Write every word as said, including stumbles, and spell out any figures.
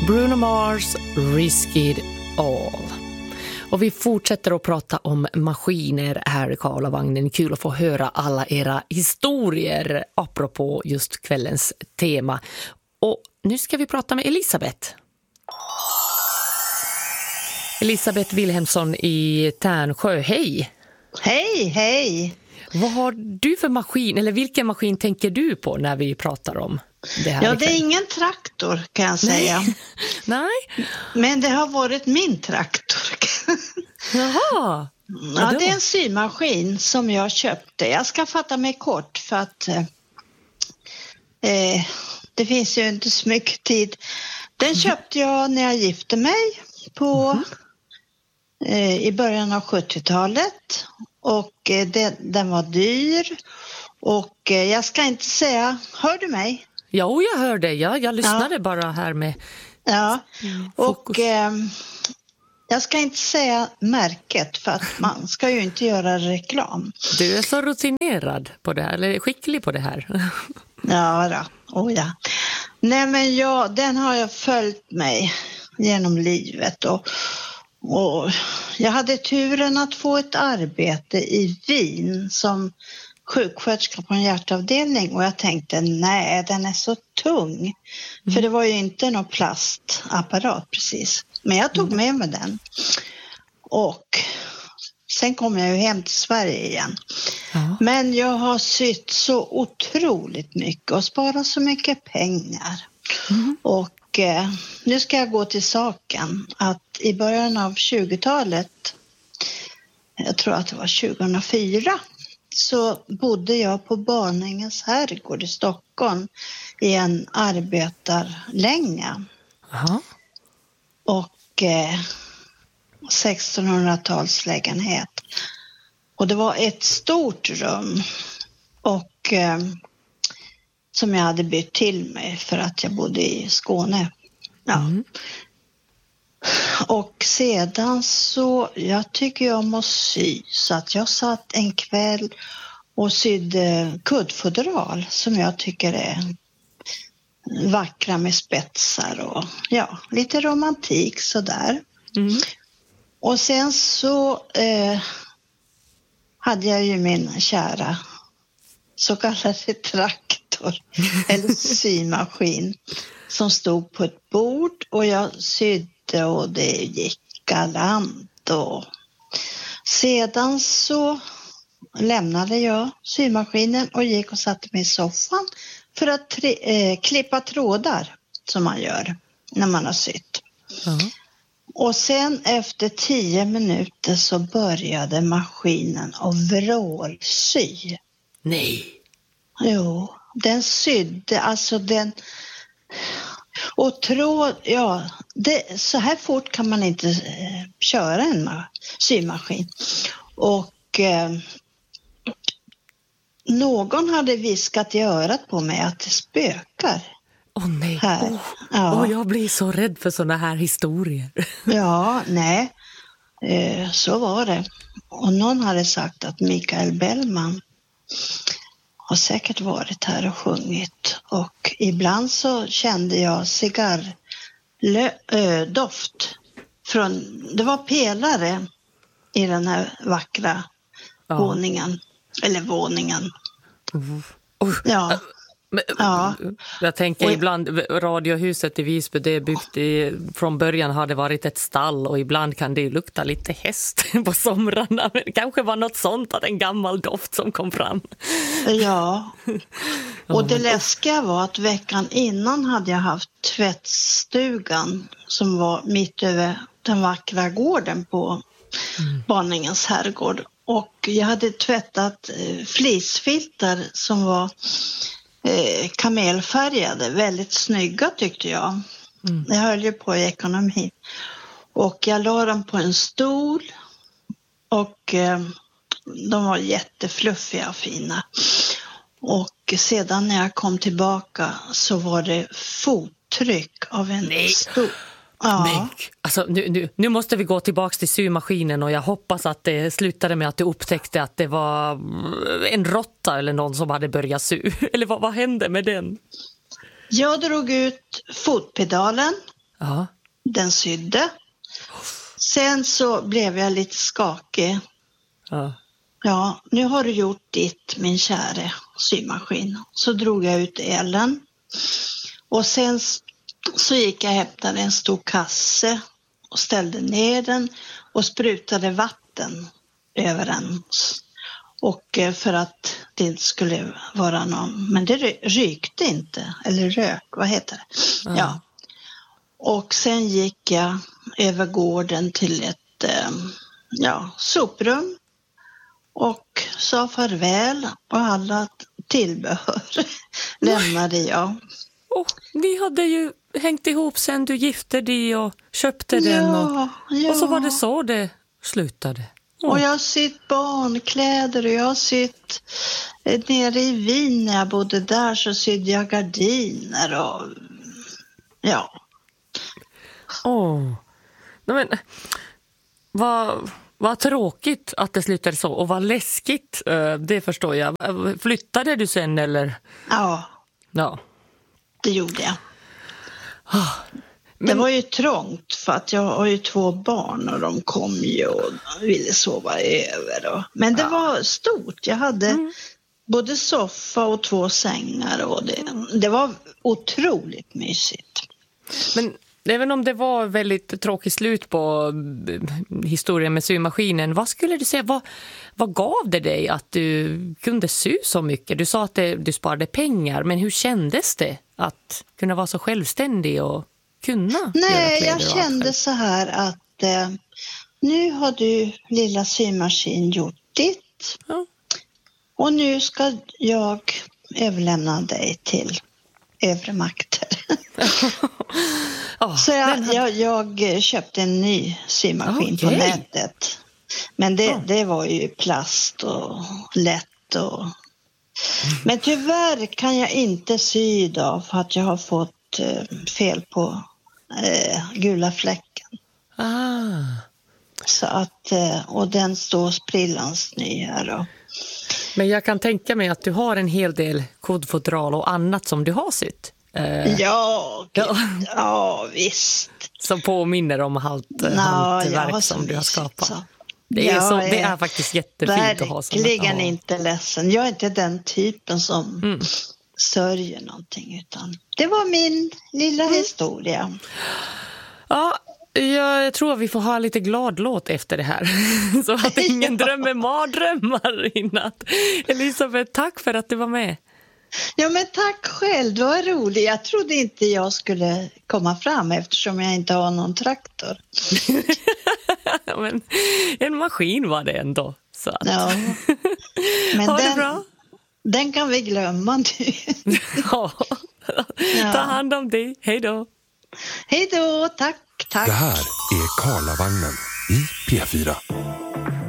Bruno Mars, Risk It All. Och vi fortsätter att prata om maskiner här i Karlavagnen. Kul att få höra alla era historier apropå just kvällens tema. Och nu ska vi prata med Elisabeth. Elisabeth Wilhelmsson i Tärnsjö, hej! Hej, hej! Vad har du för maskin, eller vilken maskin tänker du på när vi pratar om det här? Ja, det är ingen traktor kan jag säga. Nej. Men det har varit min traktor. Jaha. Ja, det är en symaskin som jag köpte. Jag ska fatta mig kort för att eh, det finns ju inte så mycket tid. Den köpte jag när jag gifte mig på mm. eh, i början av sjuttiotalet. Och eh, det, den var dyr. Och eh, jag ska inte säga, hör du mig? Jo, jag hörde. Ja, jag lyssnade ja. bara här med ja. Och eh, jag ska inte säga märket för att man ska ju inte göra reklam. Du är så rutinerad på det här, eller skicklig på det här. Ja då, oh ja. Nej men ja, den har jag följt mig genom livet och, och jag hade turen att få ett arbete i Wien som sjuksköterska på en hjärtavdelning och jag tänkte nej, den är så tung. Mm. För det var ju inte någon plastapparat precis. Men jag tog med mig den. Och sen kom jag ju hem till Sverige igen. Ja. Men jag har sytt så otroligt mycket och sparat så mycket pengar. Mm. Och eh, nu ska jag gå till saken att i början av tjugotalet, jag tror att det var tjugohundrafyra, så bodde jag på Barningens herrgård i Stockholm i en arbetarlänga. Aha. Och eh, sextonhundratalslägenhet. Och det var ett stort rum och eh, som jag hade bytt till mig för att jag bodde i Skåne. Ja. Mm. Och sedan så, jag tycker jag måste sy, så att jag satt en kväll och sydde kuddfodral som jag tycker är vackra med spetsar och ja, lite romantik sådär. Mm. Och sen så eh, hade jag ju min kära så kallade traktor eller symaskin som stod på ett bord och jag sydde och det gick galant. Och sedan så lämnade jag symaskinen och gick och satte mig i soffan för att tri- eh, klippa trådar som man gör när man har sytt. Mm. Och sen efter tio minuter så började maskinen att vrålsy. Nej. Jo, den sydde, alltså den... Och tråd, ja, det, så här fort kan man inte eh, köra en ma- symaskin. Och eh, någon hade viskat i örat på mig att det spökar. Åh oh, nej, här. Oh. Ja. Oh, jag blir så rädd för såna här historier. Ja, nej, eh, så var det. Och någon hade sagt att Mikael Bellman har säkert varit här och sjungit. Och ibland så kände jag cigarrdoft från, det var pelare i den här vackra ja. våningen. Eller våningen. Uh. Uh. Ja. Men, ja. Jag tänker och, ibland radiohuset i Visby, det är byggt i, från början har det varit ett stall och ibland kan det lukta lite häst på somrarna. Men det kanske var något sånt, att en gammal doft som kom fram. Ja, och det läskiga var att veckan innan hade jag haft tvättstugan som var mitt över den vackra gården på mm. Barningens herrgård. Och jag hade tvättat eh, flisfiltar som var eh, kamelfärgade, väldigt snygga tyckte jag. Mm. Jag höll ju på i ekonomi. Och jag la dem på en stol och eh, de var jättefluffiga och fina. Och sedan när jag kom tillbaka så var det fottryck av en Nej. stor... Ja. Men, alltså, nu, nu, nu måste vi gå tillbaka till symaskinen och jag hoppas att det slutade med att du upptäckte att det var en råtta eller någon som hade börjat sy. Eller vad, vad hände med den? Jag drog ut fotpedalen Ja. Den sydde. Sen så blev jag lite skakig. Ja. Ja, nu har du gjort ditt, min käre symaskin. Så drog jag ut elen. Och sen så gick jag och hämtade en stor kasse och ställde ner den och sprutade vatten över den. Och för att det inte skulle vara någon, men det rykte inte, eller rök, vad heter det? Ja. Ja. Och sen gick jag över gården till ett ja, soprum och sa farväl och alla tillbehör lämnade jag. Oh, ni hade ju hängt ihop sen du gifte dig och köpte den och, ja. och så var det så det slutade. Oh. Och jag har sytt barnkläder och jag har sytt nere i Wien när jag bodde där så sydde jag gardiner och ja. Åh, oh. Men vad, vad tråkigt att det slutade så och vad läskigt, det förstår jag. Flyttade du sen eller? Ja, ja. Det gjorde jag. Oh. Men... Det var ju trångt för att jag har ju två barn och de kom ju och ville sova över. Och... Men det ja. var stort. Jag hade mm. både soffa och två sängar och det, det var otroligt mysigt. Men även om det var väldigt tråkigt slut på historien med symaskinen, vad skulle du säga, vad, vad gav det dig att du kunde sy så mycket? Du sa att det, du sparade pengar, men hur kändes det att kunna vara så självständig och kunna? Nej, jag kände så här att eh, nu har du, lilla symaskin, gjort ditt. Ja. Och nu ska jag överlämna dig till övre makter. oh, så jag, hade... jag, jag köpte en ny symaskin okay. på nätet. Men det, oh. det var ju plast och lätt. Och... Mm. Men tyvärr kan jag inte sy idag för att jag har fått eh, fel på eh, gula fläcken. Ah. Så att, eh, och den står sprillans ny här då. Men jag kan tänka mig att du har en hel del kodfodral och annat som du har sytt. Uh, ja, ja. ja, visst. Som påminner om allt no, hantverk som du har skapat. Så. Det, är ja, så, det är faktiskt jättefint att ha sådana. Verkligen inte ledsen. Jag är inte den typen som mm. sörjer någonting. Utan det var min lilla mm. historia. Ja, jag tror att vi får ha lite glad låt efter det här. Så att ingen ja. drömmer mardrömmar i natt. Elisabeth, tack för att du var med. Ja, men tack själv. Det var roligt. Jag trodde inte jag skulle komma fram eftersom jag inte har någon traktor. Ja, men en maskin var det ändå. Så att... Ja. Men ha den, det bra. Den kan vi glömma nu. Ja. Ta hand om dig. Hej då. Hej då. Tack, tack. Det här är Karlavagnen i P fyra.